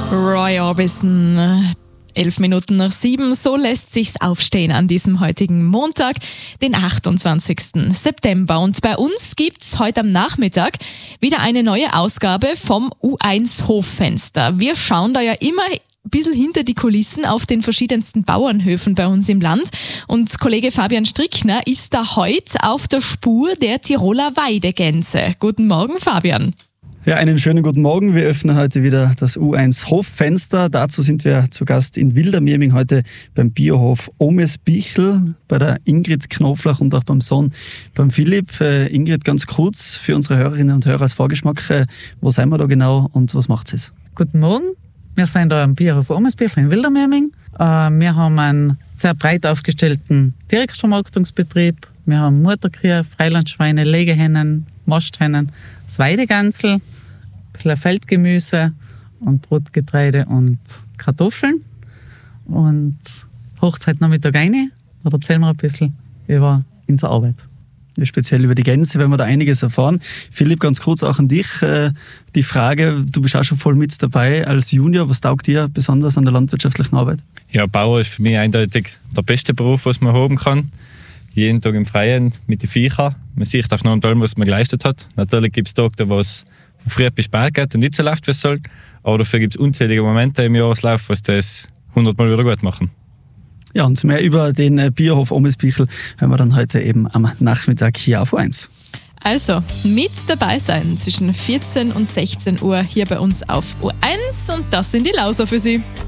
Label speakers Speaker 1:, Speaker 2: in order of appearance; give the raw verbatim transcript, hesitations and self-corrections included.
Speaker 1: Roy Orbison. Elf Minuten nach sieben, so lässt sich's aufstehen an diesem heutigen Montag, den achtundzwanzigsten September. Und bei uns gibt's heute am Nachmittag wieder eine neue Ausgabe vom U eins Hoffenster. Wir schauen da ja immer ein bisschen hinter die Kulissen auf den verschiedensten Bauernhöfen bei uns im Land. Und Kollege Fabian Strickner ist da heute auf der Spur der Tiroler Weidegänse. Guten Morgen, Fabian.
Speaker 2: Ja, einen schönen guten Morgen. Wir öffnen heute wieder das U eins Hoffenster. Dazu sind wir zu Gast in Wildermieming heute beim Biohof Omesbichl, bei der Ingrid Knoflach und auch beim Sohn, beim Philipp. Äh, Ingrid, ganz kurz für unsere Hörerinnen und Hörer als Vorgeschmack, äh, wo sind wir da genau und was macht es?
Speaker 3: Guten Morgen, wir sind da am Biohof Omesbichl in Wildermieming. Äh, wir haben einen sehr breit aufgestellten Direktvermarktungsbetrieb. Wir haben Mutterkühe, Freilandschweine, Legehennen, Masthennen, das Weidegansel, ein bisschen Feldgemüse und Brotgetreide und Kartoffeln. Und Hochzeitnachmittag rein, da erzählen wir ein bisschen über unsere Arbeit.
Speaker 2: Speziell über die Gänse werden wir da einiges erfahren. Philipp, ganz kurz auch an dich. Die Frage, du bist auch schon voll mit dabei als Junior. Was taugt dir besonders an der landwirtschaftlichen Arbeit?
Speaker 4: Ja, Bauer ist für mich eindeutig der beste Beruf, was man haben kann. Jeden Tag im Freien mit den Viechern. Man sieht auch noch an allem, was man geleistet hat. Natürlich gibt es Tage, wo es von früh bis spät geht und nicht so läuft, wie es soll. Aber dafür gibt es unzählige Momente im Jahreslauf, was das hundertmal wieder gut machen.
Speaker 2: Ja, und mehr über den Biohof Omesbichl hören wir dann heute eben am Nachmittag hier auf U eins.
Speaker 1: Also, mit dabei sein zwischen vierzehn und sechzehn Uhr hier bei uns auf U eins und das sind die Lauser für Sie.